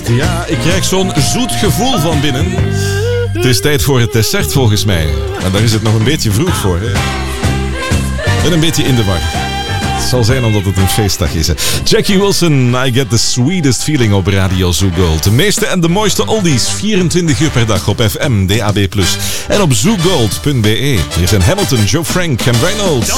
Ja, ik krijg zo'n zoet gevoel van binnen. Het is tijd voor het dessert volgens mij. Maar daar is het nog een beetje vroeg voor. Hè? Ik ben een beetje in de war. Het zal zijn omdat het een feestdag is. Hè? Jackie Wilson, I Get The Sweetest Feeling op Radio Zoo Gold. De meeste en de mooiste oldies, 24 uur per dag op FM, DAB+. En op zoogold.be. Hier zijn Hamilton, Joe Frank en Reynolds.